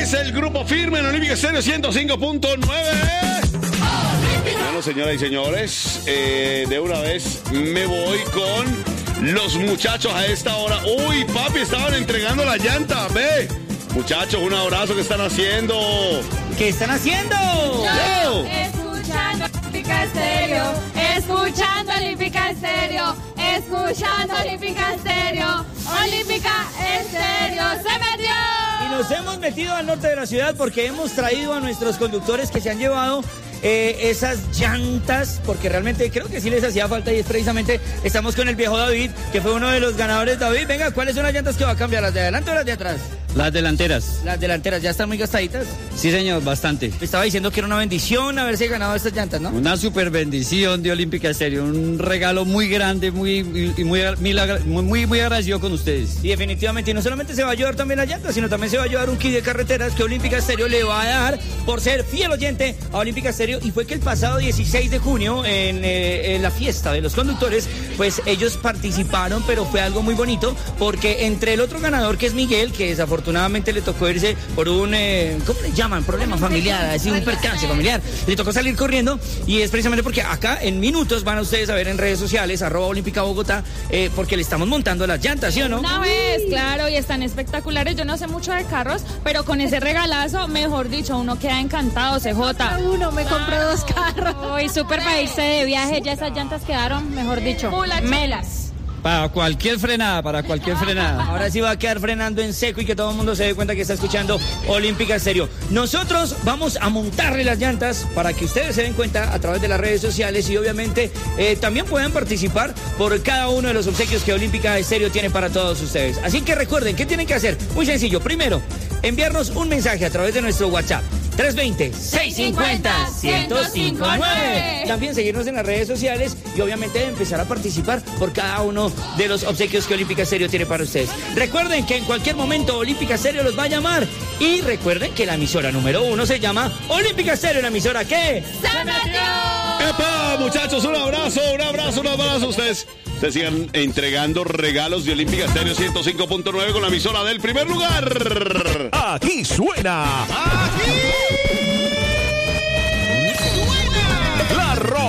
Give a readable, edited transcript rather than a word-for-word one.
es el Grupo Firme en Olímpica Estéreo 105.9. Bueno, señoras y señores, de una vez me voy con los muchachos a esta hora. Uy, papi, estaban entregando la llanta, ve. Muchachos, un abrazo, ¿qué están haciendo? ¿Qué están haciendo? Yo. Escuchando Olímpica Estéreo, escuchando Olímpica Estéreo, escuchando Olímpica Estéreo, Olímpica Estéreo se metió. Y nos hemos metido al norte de la ciudad porque hemos traído a nuestros conductores que se han llevado esas llantas, porque realmente creo que sí les hacía falta, y es precisamente, estamos con el viejo David, que fue uno de los ganadores. David, venga, ¿cuáles son las llantas que va a cambiar? ¿Las de adelante o las de atrás? Las delanteras. Las delanteras, ¿ya están muy gastaditas? Sí, señor, bastante. Me estaba diciendo que era una bendición haberse ganado estas llantas, ¿no? Una super bendición de Olímpica Estéreo, un regalo muy grande, muy agradecido con ustedes. Y definitivamente, y no solamente se va a llevar también las llantas, sino también se va a llevar un kit de carreteras que Olímpica Estéreo le va a dar por ser fiel oyente a Olímpica Estéreo. Y fue que el pasado 16 de junio, en la fiesta de los conductores, pues ellos participaron, pero fue algo muy bonito, porque entre el otro ganador, que es Miguel, que desafortunadamente le tocó irse por un, ¿cómo le llaman? Problema familiar, así un percance familiar. Le tocó salir corriendo, y es precisamente porque acá en minutos van a ustedes a ver en redes sociales, @Olímpica Bogotá, porque le estamos montando las llantas, ¿sí o no? Una vez, claro, y están espectaculares. Yo no sé mucho de carros, pero con ese regalazo, mejor dicho, uno queda encantado, CJ. Uno, me compré 2 carros. Uy, súper para irse de viaje, ya esas llantas quedaron, mejor dicho, melas. Para cualquier frenada. Ahora sí va a quedar frenando en seco y que todo el mundo se dé cuenta que está escuchando Olímpica Estéreo. Nosotros vamos a montarle las llantas para que ustedes se den cuenta a través de las redes sociales, y obviamente también puedan participar por cada uno de los obsequios que Olímpica Estéreo tiene para todos ustedes. Así que recuerden, ¿qué tienen que hacer? Muy sencillo. Primero, enviarnos un mensaje a través de nuestro WhatsApp. 320-650-1059. También seguirnos en las redes sociales y obviamente empezar a participar por cada uno de los obsequios que Olímpica Estéreo tiene para ustedes. Recuerden que en cualquier momento Olímpica Estéreo los va a llamar, y recuerden que la emisora número 1 se llama Olímpica Estéreo, la emisora que ¡se metió! ¡Epa, muchachos! Un abrazo. Ustedes sigan entregando regalos de Olímpica Estéreo 105.9 con la emisora del primer lugar. Aquí suena. Aquí